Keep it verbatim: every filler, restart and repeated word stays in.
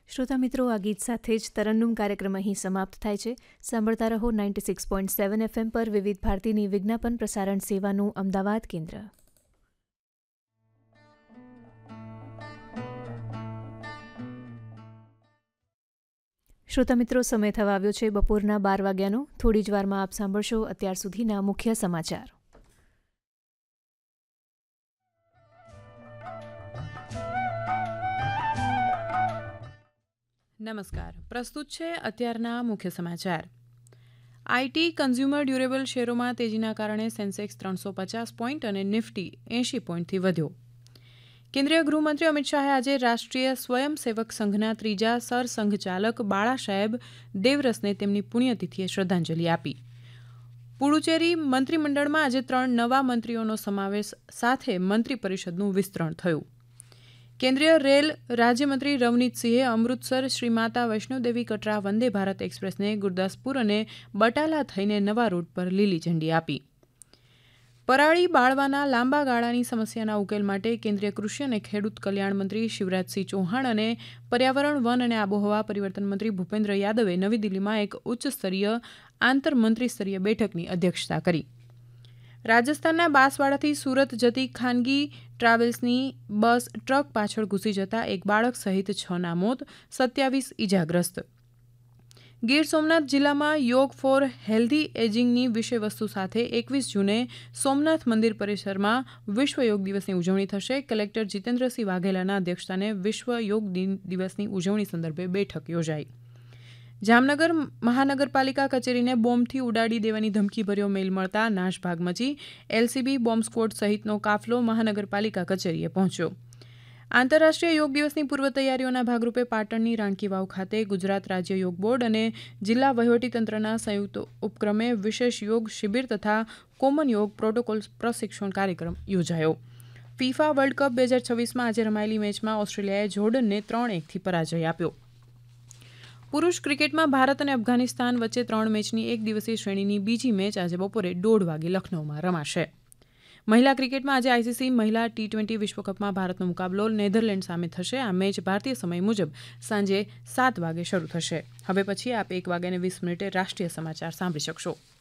શ્રોતા મિત્રો, આ ગીત સાથે જ તરન્નુમ કાર્યક્રમ અહીં સમાપ્ત થાય છે. સાંભળતા રહો ninety six point seven FM પર વિવિધ ભારતીની વિજ્ઞાપન પ્રસારણ સેવાનું અમદાવાદ કેન્દ્ર. શ્રોતા મિત્રો, સમય થવા આવ્યો છે બપોરના બાર વાગ્યાનો. થોડી જ વારમાં આપ સાંભળશો અત્યાર સુધીના મુખ્ય સમાચાર. નમસ્કાર, પ્રસ્તુત છે અત્યારના મુખ્ય સમાચાર. આઈટી કન્ઝ્યુમર ડ્યુરેબલ શેરોમાં તેજીના કારણે સેન્સેક્સ ત્રણસો પચાસ પોઈન્ટ અને નિફ્ટી એંશી પોઈન્ટથી વધ્યો. કેન્દ્રીય ગૃહમંત્રી અમિત શાહે આજે રાષ્ટ્રીય સ્વયંસેવક સંઘના ત્રીજા સરસંઘચાલક બાળા સાહેબ દેવરસને તેમની પુણ્યતિથિએ શ્રદ્ધાંજલિ આપી. પુડુચેરી મંત્રીમંડળમાં આજે ત્રણ નવા મંત્રીઓનો સમાવેશ સાથે મંત્રી પરિષદનું વિસ્તરણ થયું. કેન્દ્રીય રેલ રાજ્યમંત્રી રવનીતસિંહે અમૃતસર શ્રી માતા વૈષ્ણોદેવી કટરા વંદે ભારત એક્સપ્રેસને ગુરદાસપુર અને બટાલા થઈને નવા રૂટ પર લીલી ઝંડી આપી. પરાળી બાળવાના લાંબા ગાળાની સમસ્યાના ઉકેલ માટે કેન્દ્રીય કૃષિ અને ખેડૂત કલ્યાણ મંત્રી શિવરાજસિંહ ચૌહાણ અને પર્યાવરણ, વન અને આબોહવા પરિવર્તન મંત્રી ભૂપેન્દ્ર યાદવે નવી દિલ્હીમાં એક ઉચ્ચસ્તરીય આંતર મંત્રીસ્તરીય બેઠકની અધ્યક્ષતા કરી. રાજસ્થાનના બાંસવાડાથી સુરત જતી ખાનગી ટ્રાવેલ્સની બસ ટ્રક પાછળ ઘૂસી જતા એક બાળક સહિત છના મોત, સત્યાવીસ ઇજાગ્રસ્ત. ગીર સોમનાથ જિલ્લામાં યોગ ફોર હેલ્ધી એજિંગની વિષયવસ્તુ સાથે એકવીસ જૂને સોમનાથ મંદિર પરિસરમાં વિશ્વ યોગ દિવસની ઉજવણી થશે. કલેક્ટર જીતેન્દ્રસિંહ વાઘેલાના અધ્યક્ષસ્થાને વિશ્વ યોગ દિવસની ઉજવણી સંદર્ભે બેઠક યોજાઈ. જામનગર મહાનગરપાલિકા કચેરીને બોમ્બથી ઉડાડી દેવાની ધમકીભર્યો મેલ મળતા નાશભાગ મચી એલસીબી, બોમ્બ સ્ક્વોડ સહિતનો કાફલો મહાનગરપાલિકા કચેરીએ પહોંચ્યો. આંતરરાષ્ટ્રીય યોગ દિવસની પૂર્વ તૈયારીઓના ભાગરૂપે પાટણની રાણકી વાવ ખાતે ગુજરાત રાજ્ય યોગ બોર્ડ અને જિલ્લા વહીવટીતંત્રના સંયુક્ત ઉપક્રમે વિશેષ યોગ શિબિર તથા કોમન યોગ પ્રોટોકોલ પ્રશિક્ષણ કાર્યક્રમ યોજાયો. ફિફા વર્લ્ડ કપ બે હજાર છવ્વીસમાં આજે રમાયેલી મેચમાં ઓસ્ટ્રેલિયાએ જોર્ડનને ત્રણ એકથી પરાજય આપ્યો. પુરુષ ક્રિકેટમાં ભારત અને અફઘાનિસ્તાન વચ્ચે ત્રણ મેચની એક દિવસીય શ્રેણીની બીજી મેચ આજે બપોરે દોઢ વાગે લખનૌમાં રમાશે. મહિલા ક્રિકેટમાં આજે આઈસીસી મહિલા ટી ટ્વેન્ટી વિશ્વકપમાં ભારતનો મુકાબલો નેધરલેન્ડ સામે થશે. આ મેચ ભારતીય સમય મુજબ સાંજે સાત વાગે શરૂ થશે. હવે પછી આપ એક વાગ્યાને વીસ મિનિટે રાષ્ટ્રીય સમાચાર સાંભળી શકશો.